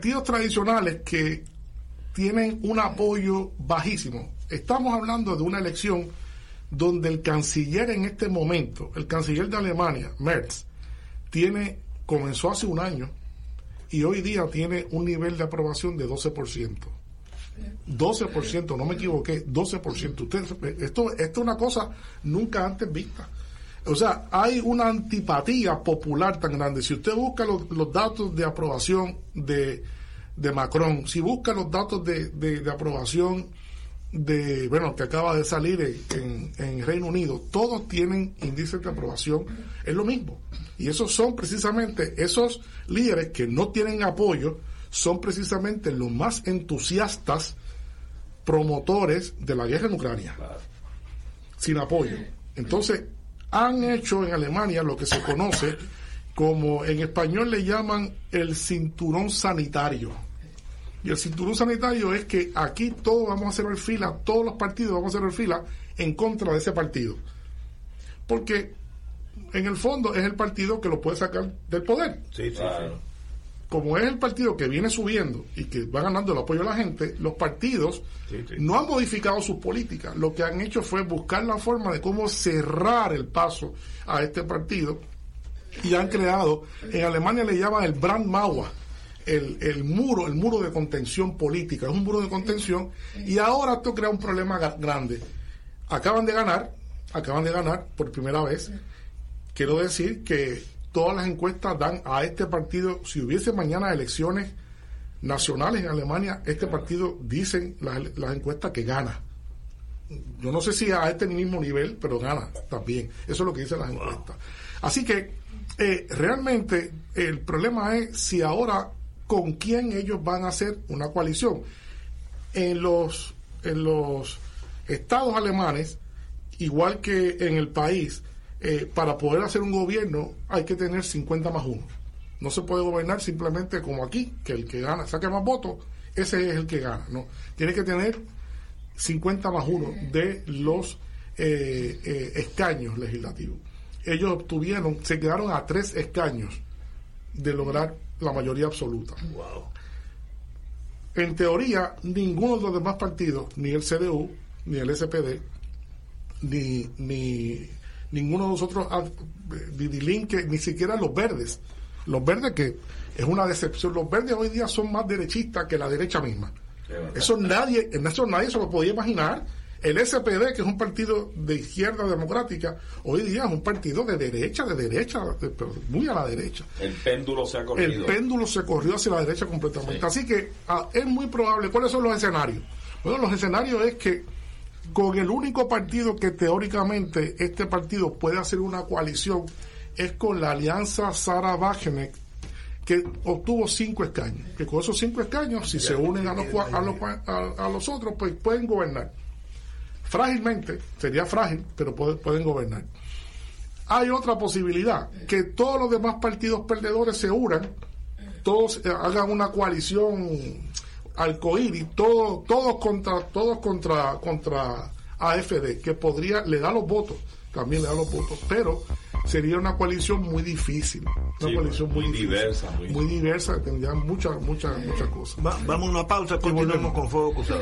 partidos tradicionales que tienen un apoyo bajísimo. Estamos hablando de una elección donde el canciller en este momento, el canciller de Alemania, Merz, comenzó hace un año y hoy día tiene un nivel de aprobación de 12%. 12%, no me equivoqué, 12%. Esto es una cosa nunca antes vista. O sea, hay una antipatía popular tan grande. Si usted busca los datos de aprobación de Macron, si busca los datos de aprobación que acaba de salir en Reino Unido, todos tienen índices de aprobación, es lo mismo. Y esos son precisamente esos líderes que no tienen apoyo, son precisamente los más entusiastas promotores de la guerra en Ucrania, sin apoyo. Entonces, han hecho en Alemania lo que se conoce como, en español le llaman el cinturón sanitario. Y el cinturón sanitario es que aquí todos vamos a hacer fila, todos los partidos vamos a hacer fila en contra de ese partido. Porque en el fondo es el partido que lo puede sacar del poder. Sí, claro. Como es el partido que viene subiendo y que va ganando el apoyo de la gente, los partidos no han modificado sus políticas. Lo que han hecho fue buscar la forma de cómo cerrar el paso a este partido, y han creado, en Alemania le llaman el Brandmauer, el muro de contención política. Es un muro de contención, y ahora esto crea un problema grande. Acaban de ganar por primera vez. Quiero decir que todas las encuestas dan a este partido, si hubiese mañana elecciones nacionales en Alemania, este partido, dicen las encuestas, que gana. Yo no sé si a este mismo nivel, pero gana también. Eso es lo que dicen las encuestas. Así que realmente el problema es si ahora con quién ellos van a hacer una coalición. En los estados alemanes, igual que en el país, para poder hacer un gobierno hay que tener 50 más 1. No se puede gobernar simplemente como aquí, que el que gana saque más votos, ese es el que gana. No, tiene que tener 50 más 1 de los escaños legislativos. Ellos se quedaron a 3 escaños de lograr la mayoría absoluta. Wow. En teoría, ninguno de los demás partidos, ni el CDU, ni el SPD, ni ninguno de nosotros, ni siquiera los verdes, que es una decepción. Los verdes hoy día son más derechistas que la derecha misma. Eso nadie se lo podía imaginar. El SPD, que es un partido de izquierda democrática, hoy día es un partido de derecha, pero muy a la derecha. El péndulo se ha corrido. El péndulo se corrió hacia la derecha completamente. Sí. Así que es muy probable. ¿Cuáles son los escenarios? Bueno, los escenarios es que con el único partido que teóricamente este partido puede hacer una coalición es con la alianza Sarah-Wagenknecht, que obtuvo 5 escaños. Que con esos 5 escaños, si se unen a los otros, pues pueden gobernar. Frágilmente, sería frágil, pero pueden gobernar. Hay otra posibilidad, que todos los demás partidos perdedores se unan, todos hagan una coalición arcoíris, todos contra AfD, que le da los votos, pero sería una coalición muy difícil, coalición muy diversa, muy diversa, tendría muchas cosas. Vamos a una pausa, continuamos con Fuego Cruzado.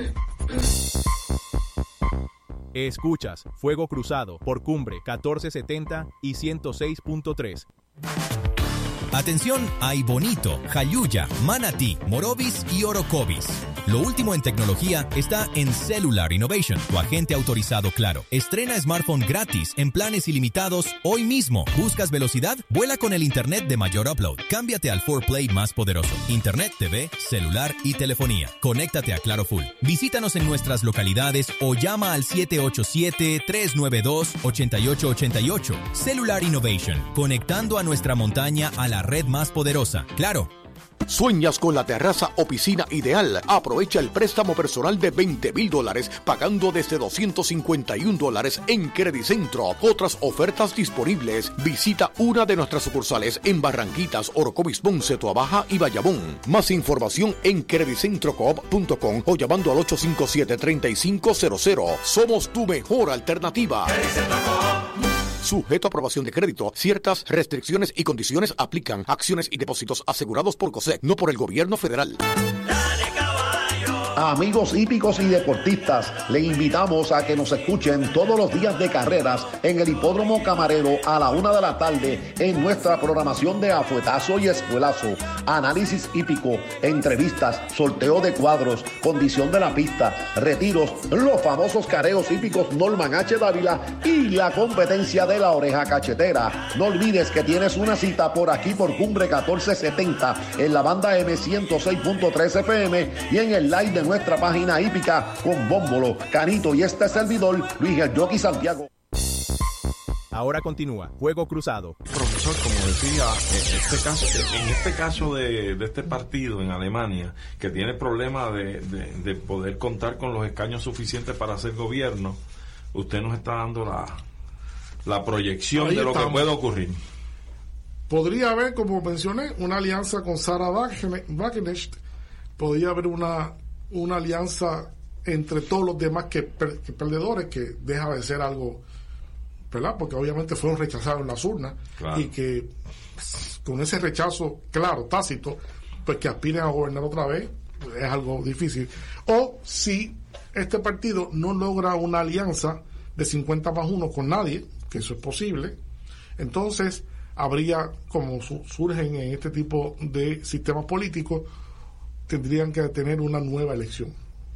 Escuchas Fuego Cruzado por Cumbre 1470 y 106.3. Atención a Bonito, Jayuya, Manatí, Morovis y Orocovis. Lo último en tecnología está en Cellular Innovation, tu agente autorizado Claro. Estrena smartphone gratis en planes ilimitados hoy mismo. ¿Buscas velocidad? Vuela con el internet de mayor upload. Cámbiate al 4Play más poderoso. Internet, TV, celular y telefonía. Conéctate a Claro Full. Visítanos en nuestras localidades o llama al 787-392-8888. Cellular Innovation, conectando a nuestra montaña a la red más poderosa. Claro. ¿Sueñas con la terraza o piscina ideal? Aprovecha el préstamo personal de $20,000 pagando desde $251 en Credicentro. Otras ofertas disponibles. Visita una de nuestras sucursales en Barranquitas, Orocovis, Ponce, Toabaja y Bayamón. Más información en credicentrocoop.com o llamando al 857-3500. Somos tu mejor alternativa. Sujeto a aprobación de crédito. Ciertas restricciones y condiciones aplican. Acciones y depósitos asegurados por COSEC, no por el gobierno federal. Amigos hípicos y deportistas, le invitamos a que nos escuchen todos los días de carreras en el Hipódromo Camarero a la 1 de la tarde en nuestra programación de Afuetazo y Espuelazo, análisis hípico, entrevistas, sorteo de cuadros, condición de la pista, retiros, los famosos careos hípicos Norman H. Dávila y la competencia de la oreja cachetera. No olvides que tienes una cita por aquí por Cumbre 1470 en la banda M106.3 FM y en el live de nuestra página hípica con Bómbolo, Canito y este servidor, Luis El Jockey Santiago. Ahora continúa Fuego Cruzado. Profesor, como decía, en este caso de este partido en Alemania, que tiene problema de poder contar con los escaños suficientes para hacer gobierno, usted nos está dando la proyección de lo que puede ocurrir. Podría haber, como mencioné, una alianza con Sarah Wagenknecht, podría haber una alianza entre todos los demás que perdedores, que deja de ser algo, ¿verdad? Porque obviamente fueron rechazados en las urnas, claro. Y que con ese rechazo, claro, tácito, pues que aspiren a gobernar otra vez, pues es algo difícil. O si este partido no logra una alianza de 50+1 con nadie, que eso es posible, entonces habría, como surgen en este tipo de sistemas políticos, tendrían que tener una nueva elección,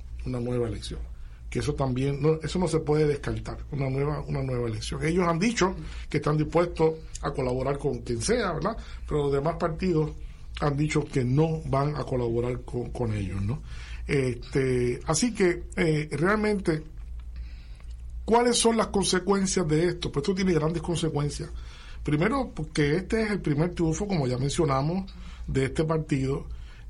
que eso también eso no se puede descartar, una nueva elección. Ellos han dicho que están dispuestos a colaborar con quien sea, ¿verdad? Pero los demás partidos han dicho que no van a colaborar con ellos, ¿no? Así que realmente, ¿cuáles son las consecuencias de esto? Pues esto tiene grandes consecuencias. Primero, porque este es el primer triunfo, como ya mencionamos, de este partido,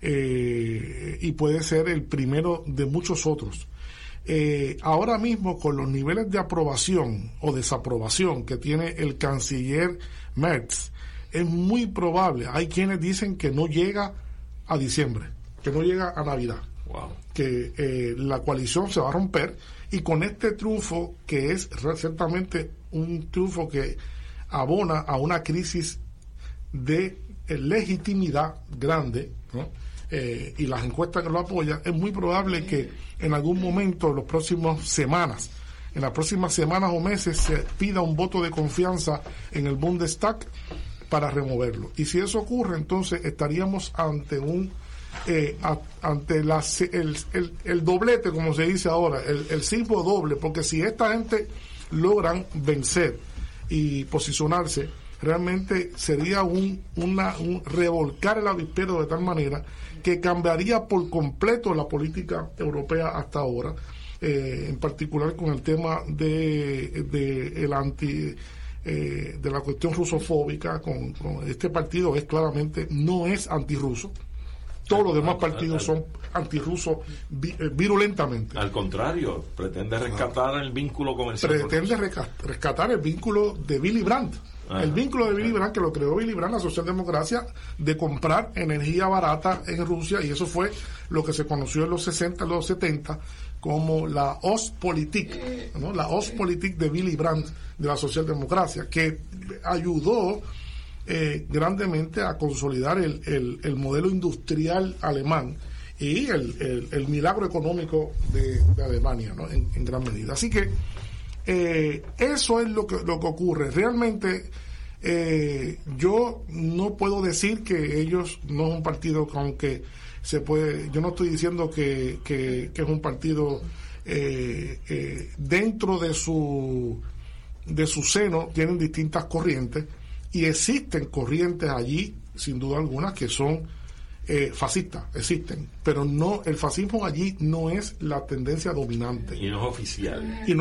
y puede ser el primero de muchos otros. Ahora mismo, con los niveles de aprobación o desaprobación que tiene el canciller Merz, es muy probable, hay quienes dicen que no llega a diciembre, que no llega a Navidad. Wow. Que la coalición se va a romper, y con este triunfo, que es ciertamente un triunfo que abona a una crisis de legitimidad grande, ¿no? Y las encuestas que lo apoyan, es muy probable que en algún momento, en las próximas semanas o meses, se pida un voto de confianza en el Bundestag para removerlo. Y si eso ocurre, entonces estaríamos ante el doblete, como se dice ahora, el sismo doble, porque si esta gente logran vencer y posicionarse, realmente sería un revolcar el avispero de tal manera que cambiaría por completo la política europea hasta ahora, en particular con el tema de la cuestión rusofóbica. Con este partido no es antirruso. Todos los demás partidos son antirrusos virulentamente. Al contrario, pretende rescatar el vínculo comercial. Pretende rescatar el vínculo de Willy Brandt. El vínculo de Willy Brandt, que lo creó Willy Brandt, la socialdemocracia, de comprar energía barata en Rusia, y eso fue lo que se conoció en los 60, los 70, como la Ostpolitik, ¿no? La Ostpolitik de Willy Brandt, de la socialdemocracia, que ayudó grandemente a consolidar el modelo industrial alemán y el milagro económico de Alemania, ¿no? En gran medida. Así que eso es lo que ocurre. Realmente yo no puedo decir que ellos no es un partido, aunque se puede, yo no estoy diciendo que es un partido dentro de su seno tienen distintas corrientes, y existen corrientes allí, sin duda alguna, que son fascistas, existen, pero no, el fascismo allí no es la tendencia dominante. Y no es oficial. No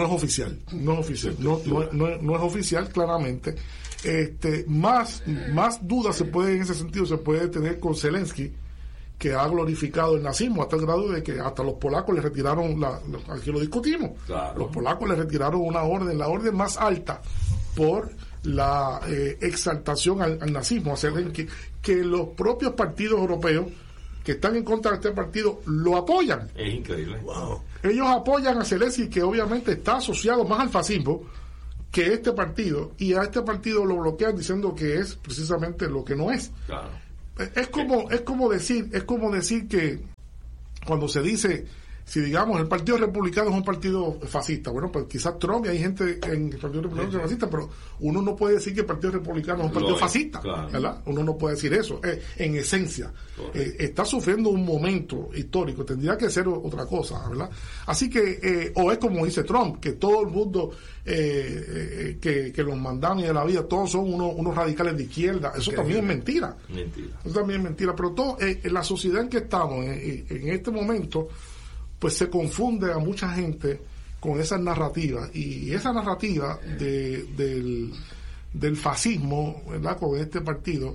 es oficial, claramente. Más dudas en ese sentido se puede tener con Zelensky, que ha glorificado el nazismo hasta el grado de que hasta los polacos le retiraron, aquí lo discutimos, claro. Los polacos le retiraron la orden más alta por la exaltación al nazismo, hacer que los propios partidos europeos que están en contra de este partido lo apoyan. Es increíble. Wow. Ellos apoyan a Zelensky, que obviamente está asociado más al fascismo que este partido, y a este partido lo bloquean diciendo que es precisamente lo que no es. Claro. Es como decir que cuando se dice si digamos el Partido Republicano es un partido fascista, bueno, pues quizás Trump, y hay gente en el Partido Republicano que es fascista, pero uno no puede decir que el Partido Republicano es un partido fascista, claro. ¿Verdad? Uno no puede decir eso, en esencia. Está sufriendo un momento histórico, tendría que ser otra cosa, ¿verdad? Así que, o es como dice Trump, que todo el mundo que los mandanos de la vida, todos son unos radicales de izquierda, eso también es mentira. Eso también es mentira, pero todo, en la sociedad en que estamos, en este momento, pues se confunde a mucha gente con esas narrativas, y esa narrativa del fascismo, ¿verdad?, con este partido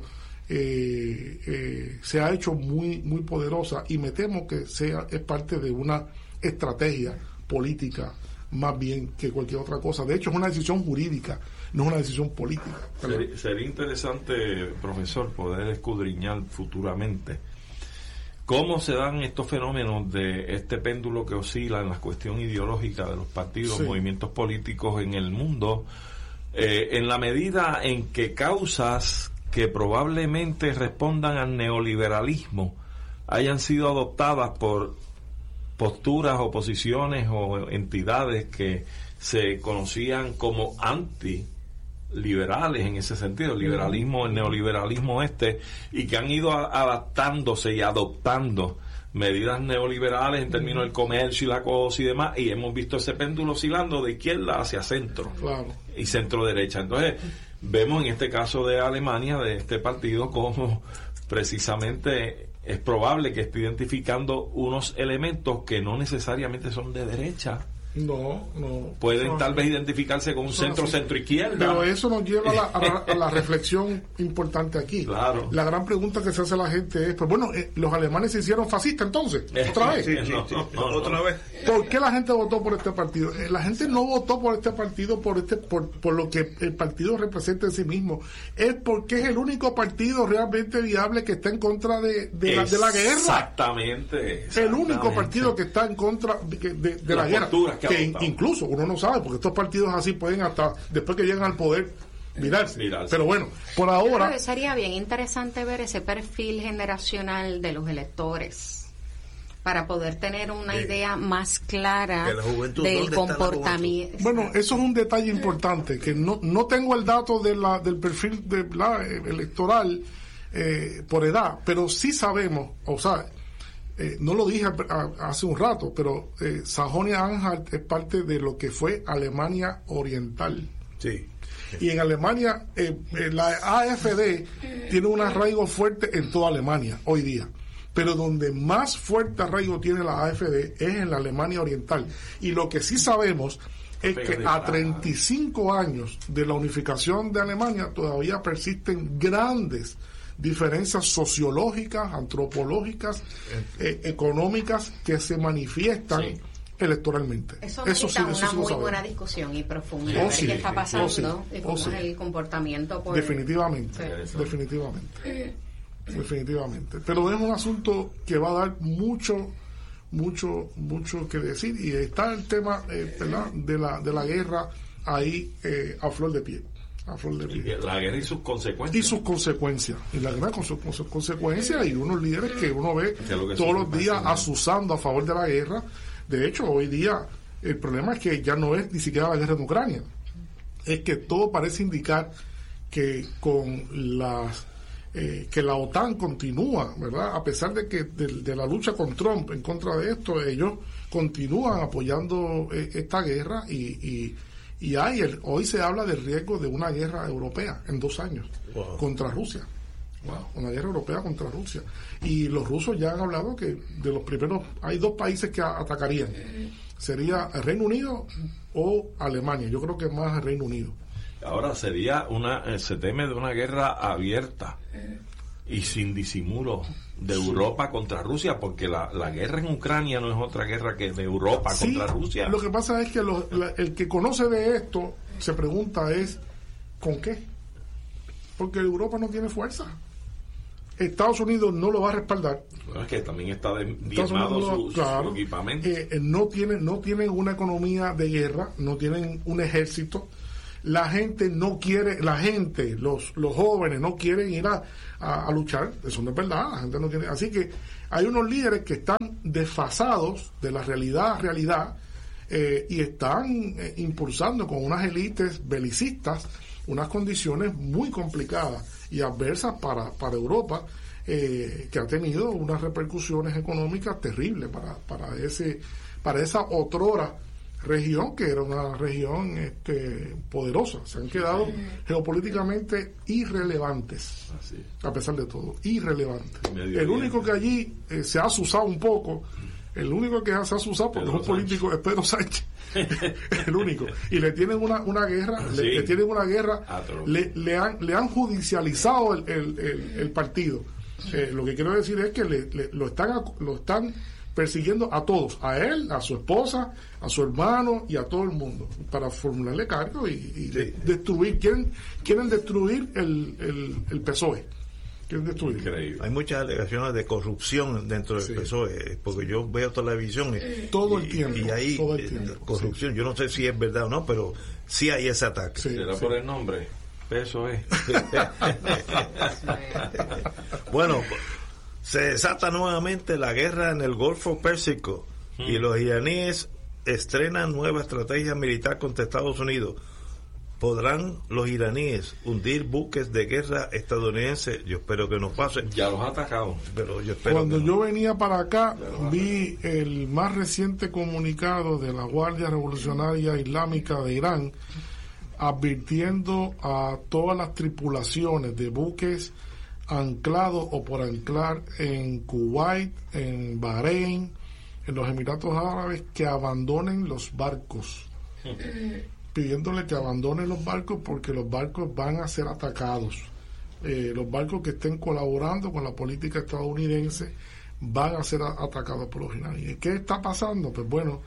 se ha hecho muy muy poderosa, y me temo que es parte de una estrategia política más bien que cualquier otra cosa. De hecho, es una decisión jurídica, no es una decisión política. Sería interesante, profesor, poder escudriñar futuramente cómo se dan estos fenómenos de este péndulo que oscila en la cuestión ideológica de los partidos, movimientos políticos en el mundo, en la medida en que causas que probablemente respondan al neoliberalismo hayan sido adoptadas por posturas o posiciones o entidades que se conocían como antiliberales en ese sentido, el liberalismo, el neoliberalismo y que han ido adaptándose y adoptando medidas neoliberales en términos del comercio y la cosa y demás, y hemos visto ese péndulo oscilando de izquierda hacia centro y centro derecha. Entonces vemos en este caso de Alemania, de este partido, como precisamente es probable que esté identificando unos elementos que no necesariamente son de derecha. No. Pueden tal vez identificarse con un centro-izquierda. Pero eso nos lleva a la reflexión importante aquí. Claro. La gran pregunta que se hace a la gente es, pues bueno, los alemanes se hicieron fascistas entonces, otra vez. Otra vez. ¿Por qué la gente votó por este partido? La gente no votó por este partido por lo que el partido representa en sí mismo. Es porque es el único partido realmente viable que está en contra de la guerra. Exactamente. El único partido que está en contra de la guerra. Que incluso uno no sabe, porque estos partidos así pueden hasta después que llegan al poder mirarse. Pero bueno, por ahora... Pero sería bien interesante ver ese perfil generacional de los electores para poder tener una idea más clara del comportamiento. Bueno, eso es un detalle importante, que no tengo el dato del perfil electoral por edad, pero sí sabemos, o sea, no lo dije hace un rato, pero Sajonia-Anhalt es parte de lo que fue Alemania Oriental. Sí. Y en Alemania, la AfD tiene un arraigo fuerte en toda Alemania hoy día. Pero donde más fuerte arraigo tiene la AfD es en la Alemania Oriental. Y lo que sí sabemos es que a 35 años de la unificación de Alemania todavía persisten grandes diferencias sociológicas, antropológicas, económicas que se manifiestan electoralmente. Eso necesita una muy buena discusión y profunda. Ver qué está pasando y cómo es el comportamiento. Definitivamente. Pero es un asunto que va a dar mucho que decir, y está el tema ¿verdad? de la guerra ahí a flor de piel. La guerra y sus consecuencias. Y la guerra con sus consecuencias, y unos líderes que uno ve todos los días azuzando a favor de la guerra. De hecho, hoy día el problema es que ya no es ni siquiera la guerra en Ucrania. Es que todo parece indicar que con que la OTAN continúa, ¿verdad? A pesar de que de la lucha con Trump en contra de esto, ellos continúan apoyando esta guerra, y hoy se habla del riesgo de una guerra europea en 2 años contra Rusia. Una guerra europea contra Rusia. Y los rusos ya han hablado que de los primeros, hay 2 países que atacarían. Sería el Reino Unido o Alemania. Yo creo que más el Reino Unido. Ahora se teme de una guerra abierta y sin disimulo de Europa contra Rusia, porque la guerra en Ucrania no es otra guerra que de Europa contra Rusia. Lo que pasa es que el que conoce de esto se pregunta es ¿con qué? Porque Europa no tiene fuerza. Estados Unidos no lo va a respaldar. Bueno, es que también está diezmado su equipamiento. No tienen una economía de guerra, no tienen un ejército. La gente no quiere, los jóvenes no quieren ir a luchar. Eso no es verdad, la gente no quiere. Así que hay unos líderes que están desfasados de la realidad y están impulsando con unas élites belicistas unas condiciones muy complicadas y adversas para Europa, que ha tenido unas repercusiones económicas terribles para esa otrora región, que era una región poderosa. Se han quedado geopolíticamente irrelevantes, a pesar de todo, irrelevantes. El único que allí se ha asusado un poco, el único que se ha asusado porque es un político, es Pedro Sánchez. El único. Y le tienen una guerra, le tienen una guerra, le han judicializado el partido. Lo que quiero decir es que lo están persiguiendo a todos, a él, a su esposa, a su hermano y a todo el mundo, para formularle cargo y destruir. Quieren destruir el PSOE. Increíble. Hay muchas alegaciones de corrupción dentro del PSOE, porque yo veo televisión todo el tiempo, y hay corrupción. Yo no sé si es verdad o no, pero sí hay ese ataque. ¿Será por el nombre? PSOE. Bueno, se desata nuevamente la guerra en el Golfo Pérsico y los iraníes estrenan nueva estrategia militar contra Estados Unidos. ¿Podrán los iraníes hundir buques de guerra estadounidenses? Yo espero que no pase. Ya los ha atacado. Pero yo espero Cuando yo venía para acá, vi el más reciente comunicado de la Guardia Revolucionaria Islámica de Irán, advirtiendo a todas las tripulaciones de buques anclados o por anclar en Kuwait, en Bahrein, en los Emiratos Árabes, que abandonen los barcos. Pidiéndole que abandonen los barcos porque los barcos van a ser atacados. Los barcos que estén colaborando con la política estadounidense van a ser atacados por los iraníes. ¿Qué está pasando? Pues bueno,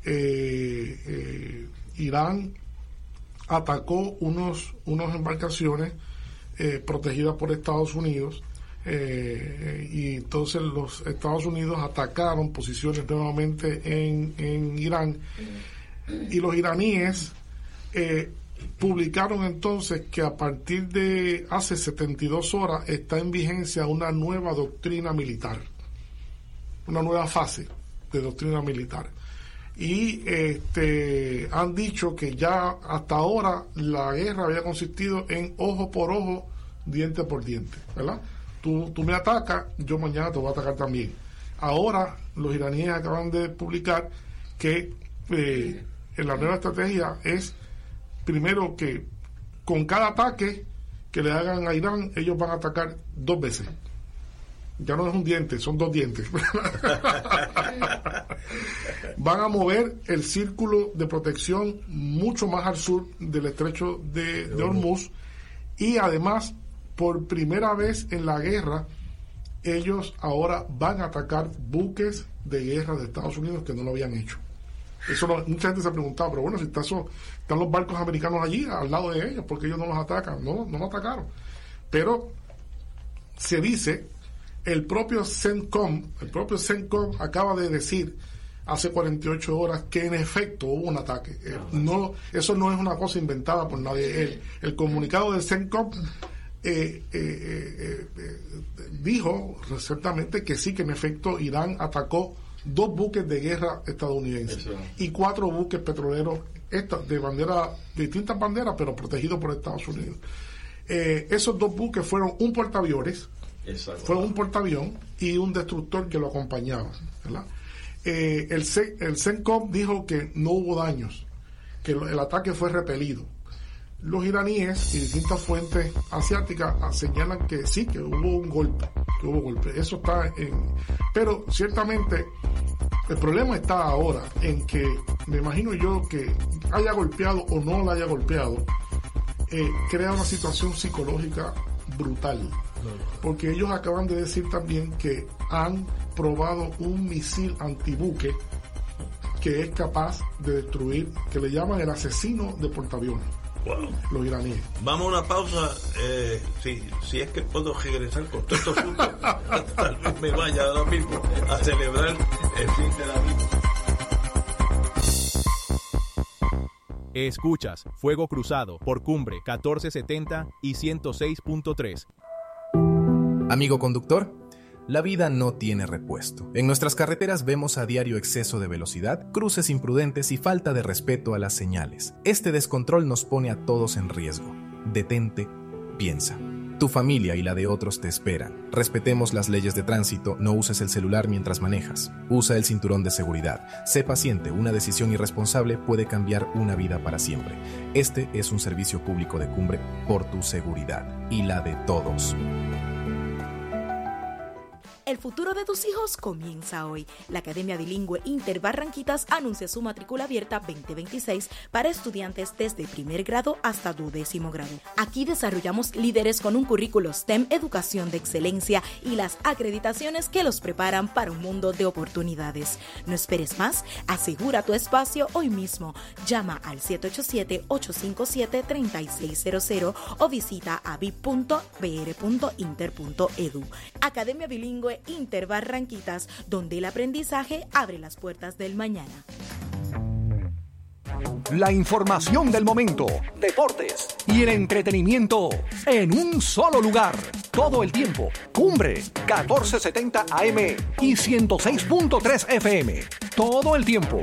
Irán atacó unas embarcaciones protegidas por Estados Unidos, y entonces los Estados Unidos atacaron posiciones nuevamente en Irán, y los iraníes publicaron entonces que a partir de hace 72 horas está en vigencia una nueva doctrina militar, una nueva fase de doctrina militar. Y han dicho que ya hasta ahora la guerra había consistido en ojo por ojo, diente por diente, ¿verdad? Tú me atacas, yo mañana te voy a atacar también. Ahora los iraníes acaban de publicar que la nueva estrategia es, primero, que con cada ataque que le hagan a Irán, ellos van a atacar 2 veces. Ya no es un diente, son 2 dientes. Van a mover el círculo de protección mucho más al sur del estrecho de Hormuz, y además, por primera vez en la guerra, ellos ahora van a atacar buques de guerra de Estados Unidos que no lo habían hecho. Eso mucha gente se ha preguntado, pero bueno, si están los barcos americanos allí al lado de ellos, porque ellos no los atacan. No los atacaron. Pero se dice, el propio CENTCOM acaba de decir hace 48 horas que en efecto hubo un ataque. Eso no es una cosa inventada por nadie. El comunicado del CENTCOM dijo ciertamente que sí, que en efecto Irán atacó 2 buques de guerra estadounidenses y 4 buques petroleros de distintas banderas, pero protegidos por Estados Unidos. Esos 2 buques fueron un portaaviones, fue un portaavión y un destructor que lo acompañaba, ¿verdad? El CENTCOM dijo que no hubo daños, que el ataque fue repelido. Los iraníes y distintas fuentes asiáticas señalan que sí, que hubo un golpe, eso está pero ciertamente el problema está ahora en que, me imagino yo, que haya golpeado o no la haya golpeado, crea una situación psicológica brutal, porque ellos acaban de decir también que han probado un misil antibuque que es capaz de destruir, que le llaman el asesino de portaaviones. Wow. Los iraníes. Vamos a una pausa. Si es que puedo regresar con todos estos puntos, tal vez me vaya ahora mismo a celebrar el fin de la vida. Escuchas Fuego Cruzado por Cumbre 1470 y 106.3. Amigo conductor, La vida no tiene repuesto. En nuestras carreteras vemos a diario exceso de velocidad, cruces imprudentes y falta de respeto a las señales. Este descontrol nos pone a todos en riesgo. Detente, piensa. Tu familia y la de otros te esperan. Respetemos las leyes de tránsito, no uses el celular mientras manejas. Usa el cinturón de seguridad. Sé paciente, una decisión irresponsable puede cambiar una vida para siempre. Este es un servicio público de Cumbre por tu seguridad y la de todos. El futuro de tus hijos comienza hoy. La Academia Bilingüe Inter Barranquitas anuncia su matrícula abierta 2026 para estudiantes desde primer grado hasta 12º grado. Aquí desarrollamos líderes con un currículo STEM, educación de excelencia y las acreditaciones que los preparan para un mundo de oportunidades. No esperes más, asegura tu espacio hoy mismo. Llama al 787-857-3600 o visita avip.br.inter.edu. Academia Bilingüe Inter Barranquitas, donde el aprendizaje abre las puertas del mañana. La información del momento, deportes y el entretenimiento en un solo lugar. Todo el tiempo. Cumbre 1470 AM y 106.3 FM. Todo el tiempo.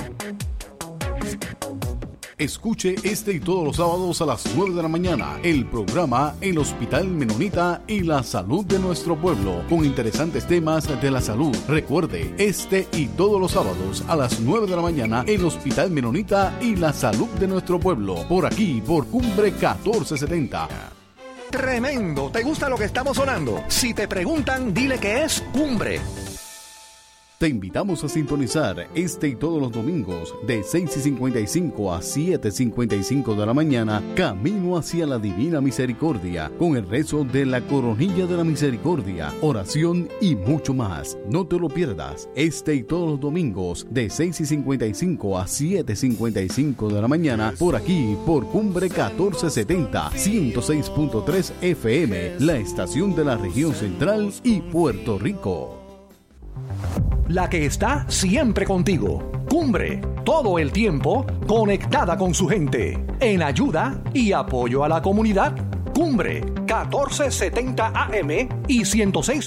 Escuche este y todos los sábados a las 9 de la mañana el programa El Hospital Menonita y la Salud de Nuestro Pueblo, con interesantes temas de la salud. Recuerde, este y todos los sábados a las 9 de la mañana El Hospital Menonita y la Salud de Nuestro Pueblo, por aquí, por Cumbre 1470. Tremendo, ¿te gusta lo que estamos sonando? Si te preguntan, dile que es Cumbre. Te invitamos a sintonizar este y todos los domingos de 6:55 a 7:55 de la mañana, Camino hacia la Divina Misericordia, con el rezo de la Coronilla de la Misericordia, oración y mucho más. No te lo pierdas, este y todos los domingos de 6:55 a 7:55 de la mañana, por aquí, por Cumbre 1470, 106.3 FM, la estación de la región central y Puerto Rico. La que está siempre contigo. Cumbre, todo el tiempo, conectada con su gente, en ayuda y apoyo a la comunidad. Cumbre, 1470 AM y 106.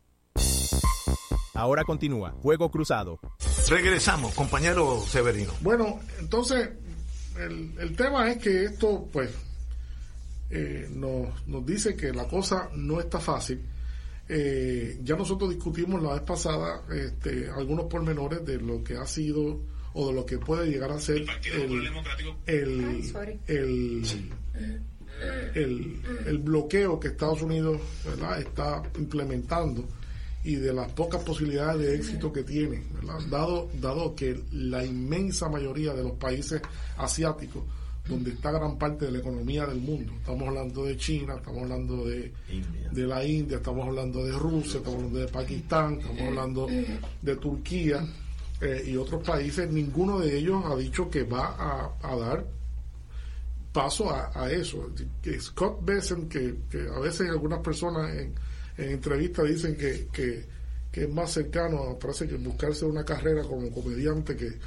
Ahora continúa Fuego Cruzado. Regresamos, compañero Severino. Bueno, entonces, el tema es que esto, pues, nos dice que la cosa no está fácil. Ya nosotros discutimos la vez pasada algunos pormenores de lo que ha sido o de lo que puede llegar a ser el bloqueo que Estados Unidos, ¿verdad?, está implementando, y de las pocas posibilidades de éxito que tiene, ¿verdad?, dado que la inmensa mayoría de los países asiáticos, donde está gran parte de la economía del mundo, estamos hablando de China, estamos hablando de la India, estamos hablando de Rusia, estamos hablando de Pakistán, estamos hablando de Turquía y otros países, ninguno de ellos ha dicho que va a dar paso a eso. Que Scott Bessent, que a veces algunas personas en entrevistas dicen que es más cercano, parece que buscarse una carrera como comediante, que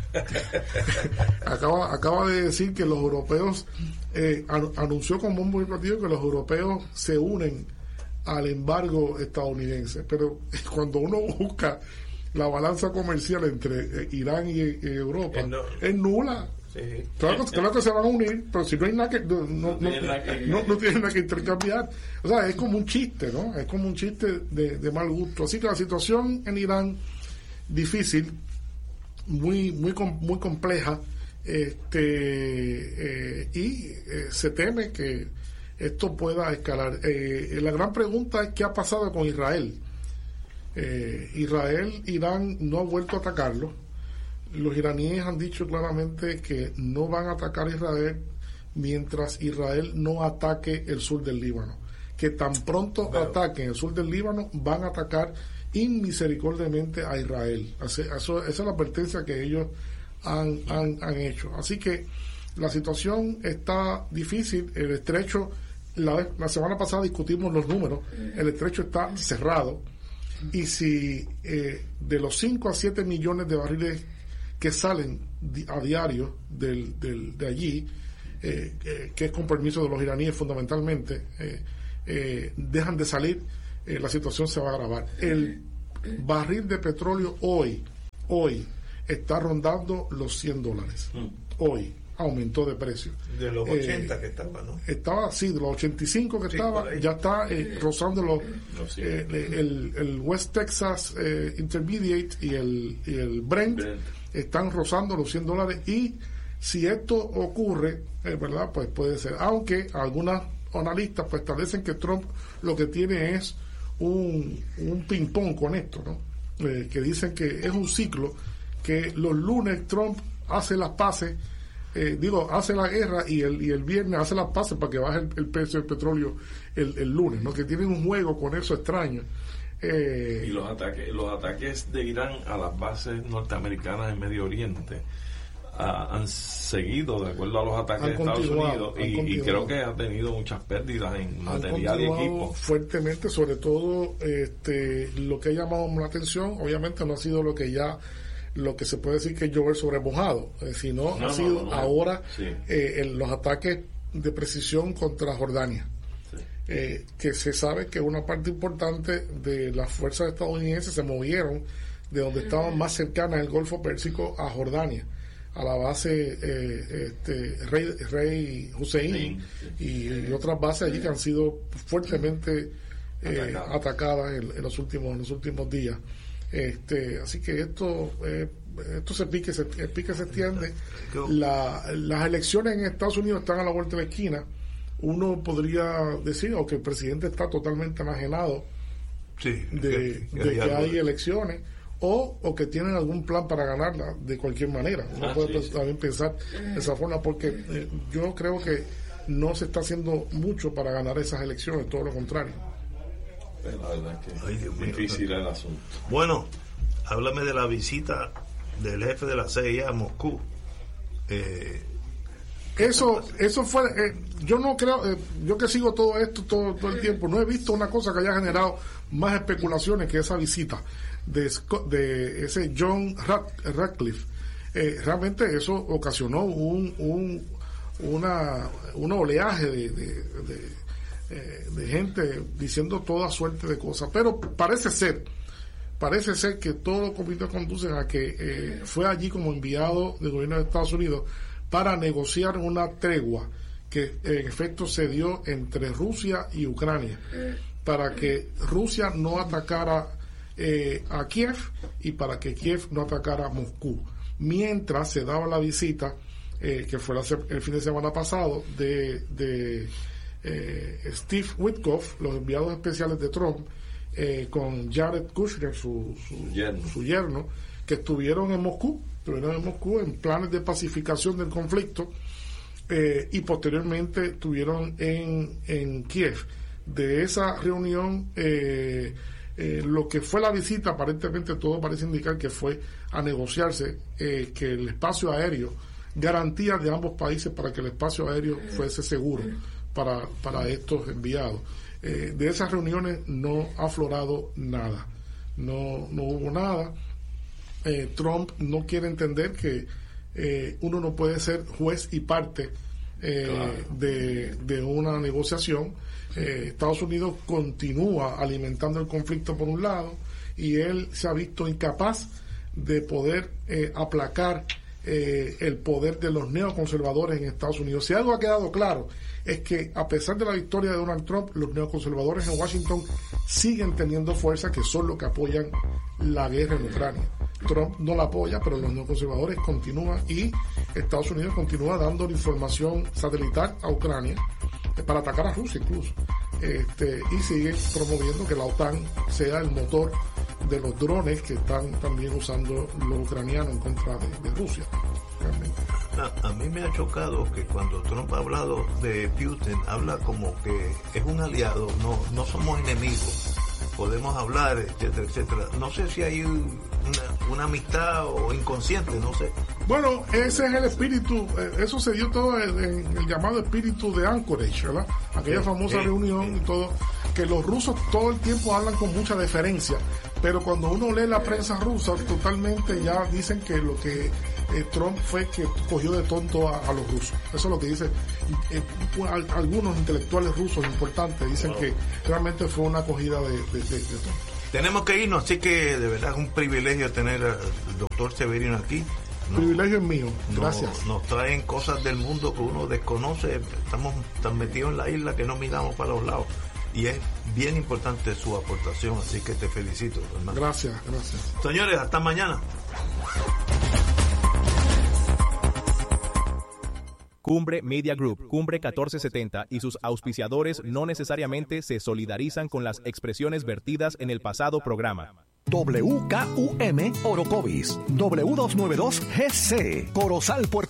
acaba de decir que los europeos anunció con bombo y platillo que los europeos se unen al embargo estadounidense, pero cuando uno busca la balanza comercial entre Irán y Europa es nula. Sí. Claro que se van a unir, pero si no hay nada que no tienen nada que intercambiar, o sea, es como un chiste, ¿no? Es como un chiste de mal gusto. Así que la situación en Irán difícil, muy compleja, y se teme que esto pueda escalar. La gran pregunta es qué ha pasado con Israel. Irán no ha vuelto a atacarlo. Los iraníes han dicho claramente que no van a atacar a Israel mientras Israel no ataque el sur del Líbano, que tan pronto ataquen el sur del Líbano van a atacar inmisericordiamente a Israel. Esa es la advertencia que ellos han hecho. Así que la situación está difícil. El estrecho, la semana pasada discutimos los números, el estrecho está cerrado, y si de los 5 a 7 millones de barriles que salen a diario de allí, que es con permiso de los iraníes fundamentalmente, dejan de salir, la situación se va a agravar. El barril de petróleo hoy está rondando los $100. Hoy aumentó de precio. De los 80 que estaba, ¿no? Estaba, sí, de los 85 que estaba, ya está rozando el West Texas Intermediate y el Brent están rozando los $100, y si esto ocurre, ¿verdad? Pues puede ser, aunque algunos analistas pues establecen que Trump lo que tiene es un ping-pong con esto, ¿no? Que dicen que es un ciclo, que los lunes Trump hace las paces, hace la guerra, y el viernes hace las paces para que baje el precio del petróleo el lunes, ¿no? Que tienen un juego con eso extraño. Y los ataques de Irán a las bases norteamericanas en Medio Oriente han seguido de acuerdo a los ataques de Estados Unidos, y creo que ha tenido muchas pérdidas en material y equipo. Fuertemente, sobre todo lo que ha llamado la atención, obviamente no ha sido lo que se puede decir que es llover sobre mojado, sino ha sido ahora los ataques de precisión contra Jordania, que se sabe que una parte importante de las fuerzas estadounidenses se movieron de donde estaban más cercanas al Golfo Pérsico a Jordania, a la base Rey Hussein y otras bases allí que han sido fuertemente atacadas en los últimos días. Así que esto se pique, se extiende. Las elecciones en Estados Unidos están a la vuelta de la esquina. Uno podría decir que el presidente está totalmente enajenado de que hay elecciones, o que tienen algún plan para ganarla de cualquier manera. Uno puede también pensar de esa forma, porque yo creo que no se está haciendo mucho para ganar esas elecciones, todo lo contrario. La verdad que difícil el asunto. Bueno, háblame de la visita del jefe de la CIA a Moscú. Eso fue, yo no creo, yo que sigo todo esto todo el tiempo, no he visto una cosa que haya generado más especulaciones que esa visita de ese John Ratcliffe. Realmente eso ocasionó un oleaje de gente diciendo toda suerte de cosas, pero parece ser que todos los comités conducen a que fue allí como enviado del gobierno de Estados Unidos para negociar una tregua que en efecto se dio entre Rusia y Ucrania, para que Rusia no atacara a Kiev y para que Kiev no atacara a Moscú, mientras se daba la visita que fue el fin de semana pasado de Steve Witkoff, los enviados especiales de Trump, con Jared Kushner, su yerno, que estuvieron en Moscú en planes de pacificación del conflicto, y posteriormente estuvieron en Kiev. De esa reunión, lo que fue la visita, aparentemente todo parece indicar que fue a negociarse que el espacio aéreo, garantías de ambos países para que el espacio aéreo fuese seguro para estos enviados. De esas reuniones no ha aflorado nada, no hubo nada. Trump no quiere entender que uno no puede ser juez y parte de una negociación. Estados Unidos continúa alimentando el conflicto por un lado, y él se ha visto incapaz de poder aplacar el poder de los neoconservadores en Estados Unidos. Si algo ha quedado claro es que, a pesar de la victoria de Donald Trump, los neoconservadores en Washington siguen teniendo fuerza, que son los que apoyan la guerra en Ucrania. Trump no la apoya, pero los neoconservadores continúan, y Estados Unidos continúa dando información satelital a Ucrania para atacar a Rusia incluso, y sigue promoviendo que la OTAN sea el motor de los drones que están también usando los ucranianos en contra de Rusia. Realmente. A mí me ha chocado que cuando Trump ha hablado de Putin, habla como que es un aliado, no somos enemigos, podemos hablar, etcétera, etcétera. No sé si hay una amistad o inconsciente, no sé. Bueno, ese es el espíritu, eso se dio todo en el llamado espíritu de Anchorage, ¿verdad? Aquella famosa reunión y todo, que los rusos todo el tiempo hablan con mucha deferencia, Pero cuando uno lee la prensa rusa, totalmente ya dicen que lo que Trump fue que cogió de tonto a los rusos. Eso es lo que dicen algunos intelectuales rusos importantes, dicen que realmente fue una acogida de tonto. Tenemos que irnos, así que de verdad es un privilegio tener al doctor Severino aquí. Privilegio es mío, gracias. Nos traen cosas del mundo que uno desconoce, estamos tan metidos en la isla que no miramos para los lados. Y es bien importante su aportación, así que te felicito, hermano. Gracias. Señores, hasta mañana. Cumbre Media Group, Cumbre 1470 y sus auspiciadores no necesariamente se solidarizan con las expresiones vertidas en el pasado programa. WKUM Orocovis, W292 GC, Corozal, Puerto